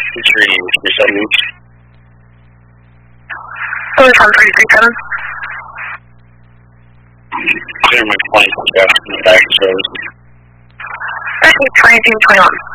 Featuring 370. It was on 337. Clear my flight, in the back, so. Okay, 2221.